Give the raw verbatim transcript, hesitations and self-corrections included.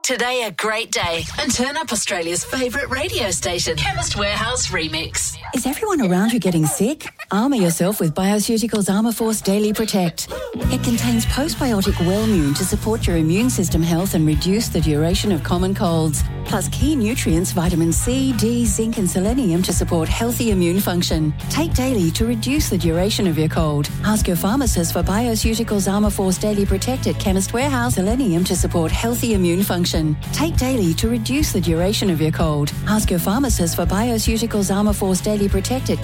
today a great day and turn up Australia's favourite radio station, Chemist Warehouse Remix. Is everyone around you getting sick? Armour yourself with Bioceuticals Armour Force Daily Protect. It contains postbiotic Wellmune to support your immune system health and reduce the duration of common colds, plus key nutrients vitamin C, D, zinc and selenium to support healthy immune function. Take daily to reduce the duration of your cold. Ask your pharmacist for Bioceuticals Armour Force Daily Protect at Chemist Warehouse. Selenium to support healthy immune function. Take daily to reduce the duration of your cold. Ask your pharmacist for Bioceuticals Armour Force Daily Protect at